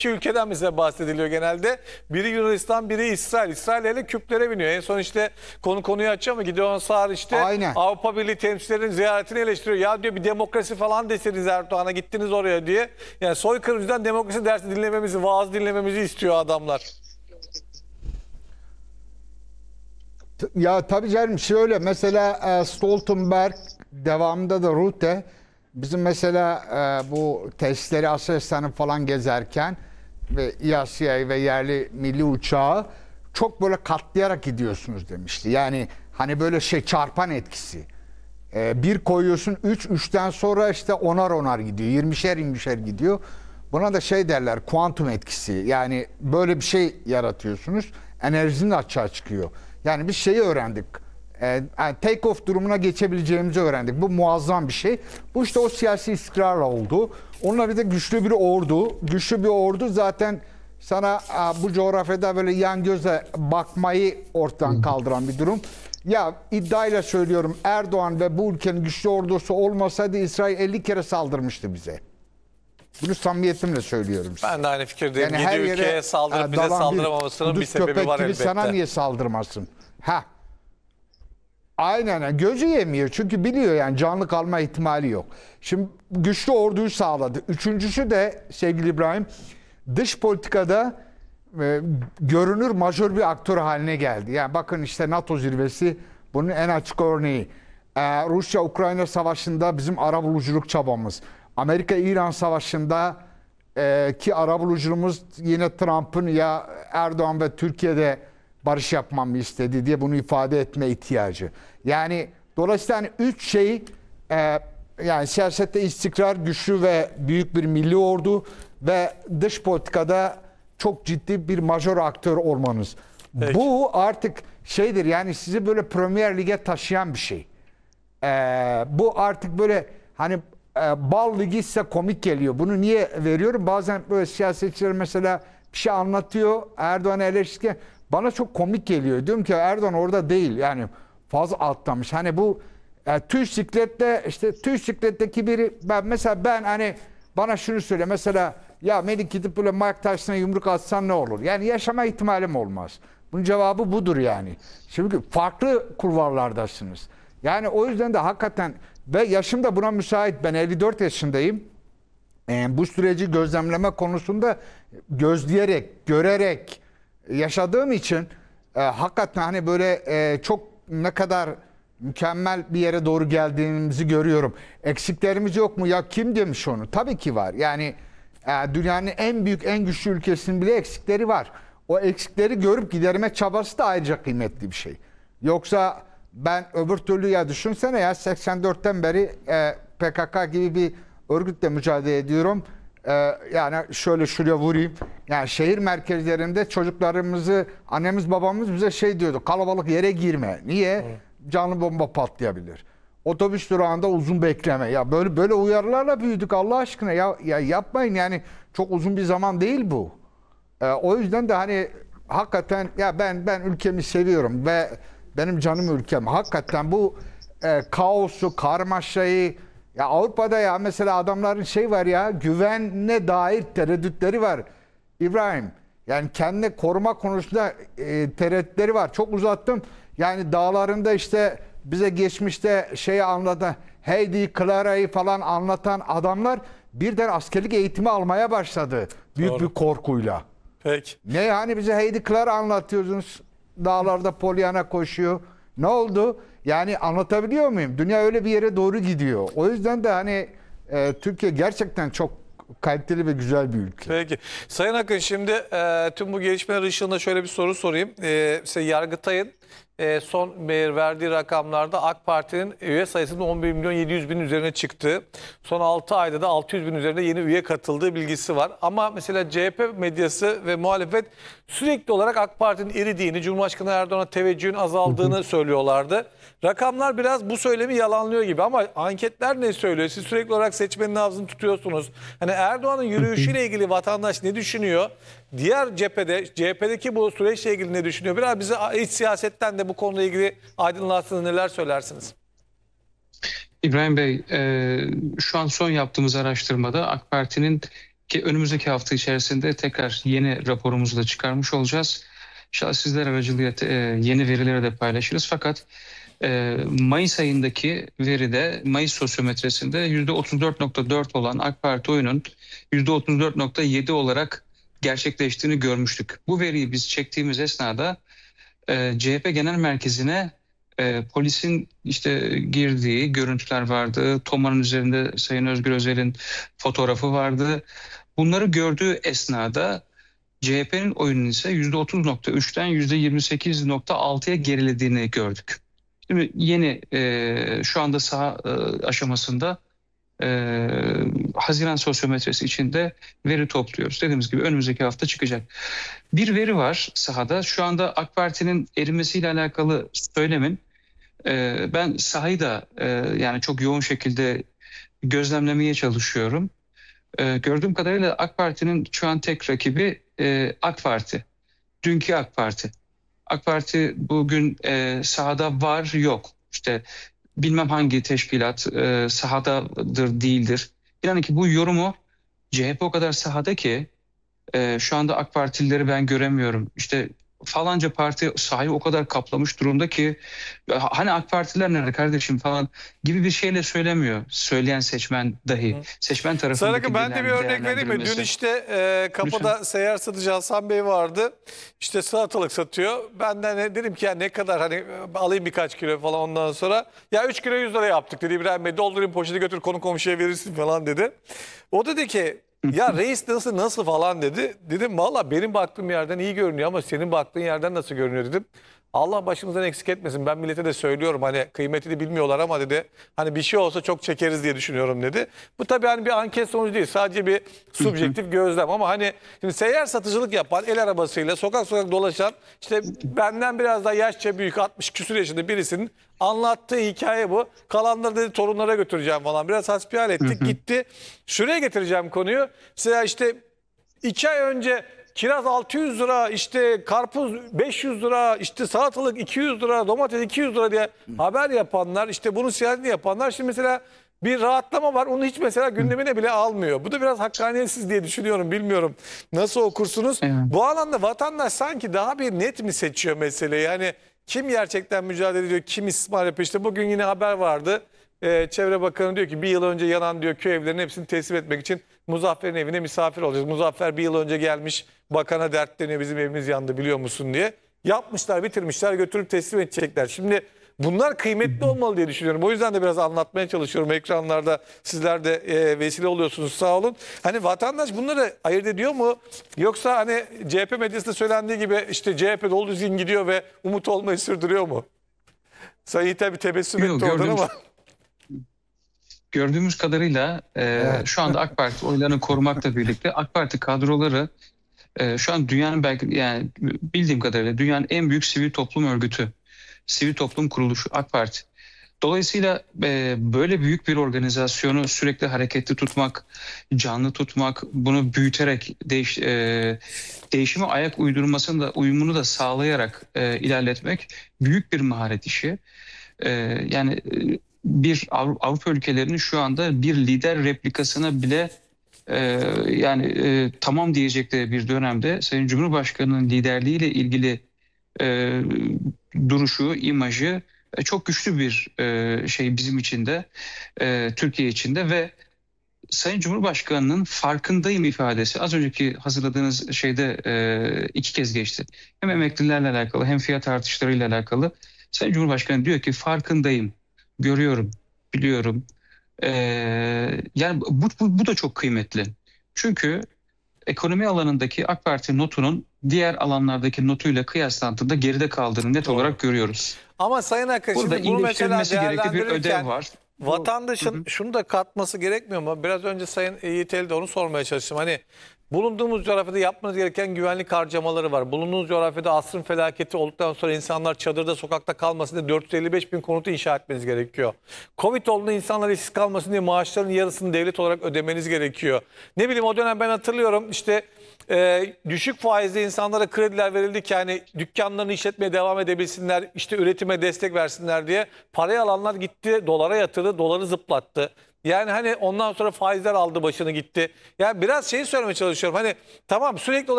İki ülkeden bize bahsediliyor genelde. Biri Yunanistan, biri İsrail. İsrail ile Kürtlere biniyor. En son işte konuyu açıyor ama Gideon Sağır işte Aynen. Avrupa Birliği temsilcilerinin ziyaretini eleştiriyor. Ya diyor bir demokrasi falan deseniz Erdoğan'a gittiniz oraya diye. Yani soykırıcıdan demokrasi dersi dinlememizi, vaaz dinlememizi istiyor adamlar. Ya tabii canım şöyle mesela Stoltenberg devamında da Rutte bizim mesela bu testleri Aselsan'ı falan gezerken ve İASİA ve yerli milli uçağı çok böyle katlayarak gidiyorsunuz demişti. Yani hani böyle şey çarpan etkisi. Bir koyuyorsun 3'ten sonra işte onar gidiyor. 20'şer gidiyor. Buna da şey derler kuantum etkisi. Yani böyle bir şey yaratıyorsunuz. Enerjinin açığa çıkıyor. Yani biz şeyi öğrendik. Yani take off durumuna geçebileceğimizi öğrendik. Bu muazzam bir şey. Bu işte o siyasi istikrarla oldu. Onunla bir de güçlü bir ordu. Güçlü bir ordu zaten sana bu coğrafyada böyle yan göze bakmayı ortadan kaldıran bir durum. Ya iddiayla söylüyorum Erdoğan ve bu ülkenin güçlü ordusu olmasaydı İsrail 50 kere saldırmıştı bize. Bunu samimiyetimle söylüyorum size. Ben de aynı fikirdeyim. Yani 7 her ülkeye yere saldırıp bize dalan saldıramamasının bir kuduz sebebi köpek var gibi elbette. sana niye saldırmasın? Ha. Aynen gözü yemiyor çünkü biliyor yani canlı kalma ihtimali yok. Şimdi güçlü orduyu sağladı. Üçüncüsü de sevgili İbrahim dış politikada görünür majör bir aktör haline geldi. Yani bakın işte NATO zirvesi bunun en açık örneği. Rusya-Ukrayna savaşında bizim arabuluculuk çabamız. Amerika-İran savaşında ki arabuluculuğumuz yine Trump'ın ya Erdoğan ve Türkiye'de barış yapmamı istedi diye bunu ifade etme ihtiyacı. Yani dolayısıyla hani üç şey yani siyasette istikrar, güçlü ve büyük bir milli ordu ve dış politikada çok ciddi bir majör aktör olmanız. Peki. Bu artık şeydir yani sizi böyle Premier Lig'e taşıyan bir şey. Bu artık böyle hani bal ligi ise komik geliyor. Bunu niye veriyorum? Bazen böyle siyasetçiler mesela bir şey anlatıyor. Erdoğan'ı eleştirirken bana çok komik geliyor. Diyorum ki Erdoğan orada değil. Yani fazla atlamış. Hani bu tüy sikletle işte tüy sikletteki biri ben hani bana şunu söyle mesela ya Melik gidip böyle Mike Tyson'a yumruk atsan ne olur? Yani yaşama ihtimalim olmaz. Bunun cevabı budur yani. Şimdi farklı kulvarlardasınız. Yani o yüzden de hakikaten ve yaşım da buna müsait. Ben 54 yaşındayım. Bu süreci gözlemleme konusunda gözleyerek, görerek yaşadığım için hakikaten hani böyle çok ne kadar mükemmel bir yere doğru geldiğimizi görüyorum. Eksiklerimiz yok mu? Ya kim demiş onu? Tabii ki var. Yani dünyanın en büyük, en güçlü ülkesinin bile eksikleri var. O eksikleri görüp giderme çabası da ayrıca kıymetli bir şey. Yoksa ben öbür türlü ya düşünsene ya 84'ten beri PKK gibi bir örgütle mücadele ediyorum. Yani şöyle şuraya vurayım. Yani şehir merkezlerinde çocuklarımızı annemiz babamız bize şey diyordu. Kalabalık yere girme. Niye? Canlı bomba patlayabilir. Otobüs durağında uzun bekleme. Ya böyle uyarılarla büyüdük Allah aşkına. Ya yapmayın yani çok uzun bir zaman değil bu. O yüzden de hani hakikaten ya ben ülkemi seviyorum ve benim canım ülkem. Hakikaten bu kaosu, karmaşayı ya Avrupa'da ya mesela adamların şey var ya güvenine dair tereddütleri var. İbrahim yani kendini koruma konusunda tereddütleri var. Çok uzattım. Yani dağlarında işte bize geçmişte şeyi anlatan Heidi Clara'yı falan anlatan adamlar birden askerlik eğitimi almaya başladı. Büyük Doğru. bir korkuyla. Peki. Ne hani bize Heidi Clara anlatıyorsunuz. Dağlarda Pollyanna koşuyor. Ne oldu? Yani anlatabiliyor muyum? Dünya öyle bir yere doğru gidiyor. O yüzden de hani Türkiye gerçekten çok kaliteli ve güzel bir ülke. Peki. Sayın Akın şimdi tüm bu gelişmeler ışığında şöyle bir soru sorayım. İşte Yargıtay'ın son verdiği rakamlarda AK Parti'nin üye sayısının 11 milyon 700 bin üzerine çıktığı, son 6 ayda da 600 bin üzerinde yeni üye katıldığı bilgisi var. Ama mesela CHP medyası ve muhalefet sürekli olarak AK Parti'nin eridiğini, Cumhurbaşkanı Erdoğan'a teveccühün azaldığını söylüyorlardı. Rakamlar biraz bu söylemi yalanlıyor gibi ama anketler ne söylüyor? Siz sürekli olarak seçmenin ağzını tutuyorsunuz. Hani Erdoğan'ın yürüyüşüyle ilgili vatandaş ne düşünüyor? Diğer cephede, CHP'deki bu süreçle ilgili ne düşünüyor? Biraz bize iç siyasetten de bu konuyla ilgili aydınlatsınız, neler söylersiniz? İbrahim Bey, şu an son yaptığımız araştırmada AK Parti'nin Ki önümüzdeki hafta içerisinde tekrar yeni raporumuzu da çıkarmış olacağız. İnşallah sizler aracılığıyla yeni verileri de paylaşırız. Fakat Mayıs ayındaki veride, Mayıs sosyometresinde %34.4 olan AK Parti oyunun %34.7 olarak gerçekleştiğini görmüştük. Bu veriyi biz çektiğimiz esnada CHP Genel Merkezi'ne polisin işte girdiği görüntüler vardı. Toma'nın üzerinde Sayın Özgür Özel'in fotoğrafı vardı. Bunları gördüğü esnada CHP'nin oyunun ise %30.3'ten %28.6'ya gerilediğini gördük. Şimdi yeni şu anda saha aşamasında Haziran sosyometresi içinde veri topluyoruz. Dediğimiz gibi önümüzdeki hafta çıkacak. Bir veri var sahada. Şu anda AK Parti'nin erimesiyle alakalı söylemin ben sahayı da yani çok yoğun şekilde gözlemlemeye çalışıyorum. Gördüğüm kadarıyla AK Parti'nin şu an tek rakibi AK Parti. Dünkü AK Parti. AK Parti bugün sahada var yok. İşte bilmem hangi teşkilat sahadadır değildir. Yani ki bu yorumu CHP o kadar sahada ki şu anda AK Partilileri ben göremiyorum. İşte falanca parti sahayı o kadar kaplamış durumda ki hani AK Partililer nerede kardeşim falan gibi bir şeyle söylemiyor. Söyleyen seçmen dahi. Seçmen Sayın tarafındaki Akın, ben de bir örnek vereyim mi? Dün işte kapıda seyyar satıcı Hasan Bey vardı. İşte salatalık satıyor. Ben de dedim ki ya ne kadar, hani alayım birkaç kilo falan, ondan sonra. Ya 3 kilo 100 lira yaptık dedi İbrahim Bey. Doldurayım poşeti, götür konu komşuya verirsin falan dedi. O dedi ki ya reis nasıl falan dedi. Dedim valla benim baktığım yerden iyi görünüyor ama senin baktığın yerden nasıl görünüyor dedim. Allah başımızdan eksik etmesin. Ben millete de söylüyorum, hani kıymetini bilmiyorlar ama dedi, hani bir şey olsa çok çekeriz diye düşünüyorum dedi. Bu tabii hani bir anket sonucu değil, sadece bir subjektif gözlem ama hani şimdi seyyar satıcılık yapan, el arabasıyla sokak sokak dolaşan, işte benden biraz daha yaşça büyük 60 küsur yaşında birisinin anlattığı hikaye bu. Kalanları dedi torunlara götüreceğim falan, biraz hasbihal ettik gitti. Şuraya getireceğim konuyu. Size işte 2 ay önce kiraz 600 lira, işte karpuz 500 lira, işte salatalık 200 lira, domates 200 lira diye haber yapanlar, işte bunun siyasetini yapanlar şimdi mesela bir rahatlama var. Onu hiç mesela gündemine bile almıyor. Bu da biraz hakkaniyetsiz diye düşünüyorum. Bilmiyorum nasıl okursunuz? Evet. Bu alanda vatandaş sanki daha bir net mi seçiyor meseleyi? Yani kim gerçekten mücadele ediyor, kim istismar yapıyor? İşte bugün yine haber vardı. Çevre Bakanı diyor ki bir yıl önce yanan diyor köy evlerinin hepsini teslim etmek için Muzaffer'in evine misafir olacağız. Muzaffer bir yıl önce gelmiş, bakana dertleniyor, bizim evimiz yandı biliyor musun diye. Yapmışlar, bitirmişler, götürüp teslim edecekler. Şimdi bunlar kıymetli olmalı diye düşünüyorum. O yüzden de biraz anlatmaya çalışıyorum ekranlarda. Sizler de vesile oluyorsunuz, sağ olun. Hani vatandaş bunları ayırt ediyor mu? Yoksa hani CHP medyasında söylendiği gibi işte CHP dolu düzgün gidiyor ve umut olmayı sürdürüyor mu? Sayın Yiğit bir tebessüm Yok, etti oradan ama. gördüğümüz kadarıyla şu anda AK Parti oylarını korumakla birlikte AK Parti kadroları şu an dünyanın belki yani bildiğim kadarıyla dünyanın en büyük sivil toplum örgütü, sivil toplum kuruluşu AK Parti. Dolayısıyla böyle büyük bir organizasyonu sürekli hareketli tutmak, canlı tutmak, bunu büyüterek değişime ayak uydurmasını da uyumunu da sağlayarak ilerletmek büyük bir maharet işi. Yani bir Avrupa ülkelerinin şu anda bir lider replikasına bile tamam diyecekleri bir dönemde Sayın Cumhurbaşkanı'nın liderliğiyle ilgili e, duruşu, imajı çok güçlü bir şey bizim için de Türkiye için de ve Sayın Cumhurbaşkanı'nın farkındayım ifadesi az önceki hazırladığınız şeyde 2 kez geçti. Hem emeklilerle alakalı hem fiyat artışlarıyla alakalı. Sayın Cumhurbaşkanı diyor ki farkındayım, görüyorum, biliyorum. Yani bu da çok kıymetli. Çünkü ekonomi alanındaki AK Parti notunun diğer alanlardaki notuyla kıyaslandığında geride kaldığını net olarak görüyoruz. Ama Sayın Akın Burada şimdi bunu mesela iyileştirilmesi gerekli bir değerlendirirken ödev var. vatandaşın şunu da katması gerekmiyor mu? Biraz önce Sayın Yiğitel'de de onu sormaya çalıştım. Hani bulunduğumuz coğrafyada yapmanız gereken güvenlik harcamaları var. Bulunduğunuz coğrafyada asrın felaketi olduktan sonra insanlar çadırda, sokakta kalmasın diye 455 bin konutu inşa etmeniz gerekiyor. Covid olduğunda insanlar işsiz kalmasın diye maaşların yarısını devlet olarak ödemeniz gerekiyor. Ne bileyim, o dönem ben hatırlıyorum işte düşük faizli insanlara krediler verildi ki hani dükkanlarını işletmeye devam edebilsinler, işte üretime destek versinler diye. Parayı alanlar gitti, dolara yatırdı, doları zıplattı. Yani hani ondan sonra faizler aldı başını gitti. Yani biraz şeyi söylemeye çalışıyorum. Hani tamam sürekli olarak